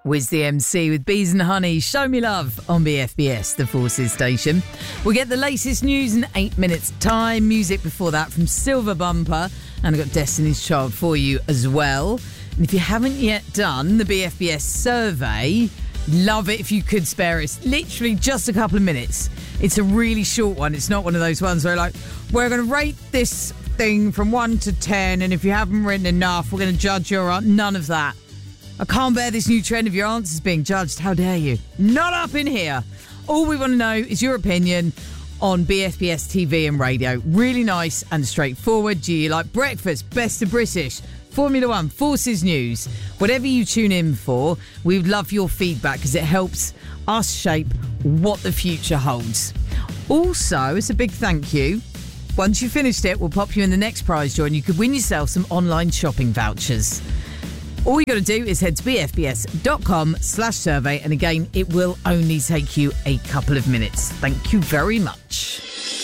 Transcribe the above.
Wiz the MC with Bees and Honey, Show Me Love on BFBS, the Forces station. We'll get the latest news in 8 minutes' time. Music before that from Silver Bumper. And I've got Destiny's Child for you as well. And if you haven't yet done the BFBS survey, love it if you could spare us literally just a couple of minutes. It's a really short one. It's not one of those ones where we're going to rate this thing from 1 to 10, and if you haven't written enough, we're going to judge your answer. None of that. I can't bear this new trend of your answers being judged. How dare you? Not up in here. All we want to know is your opinion on BFBS TV and radio. Really nice and straightforward. Do you like breakfast, best of British, Formula One, Forces News? Whatever you tune in for, we would love your feedback because it helps us shape what the future holds. Also, it's a big thank you. Once you've finished it, we'll pop you in the next prize draw and you could win yourself some online shopping vouchers. All you got to do is head to bfbs.com/survey, and again, it will only take you a couple of minutes. Thank you very much.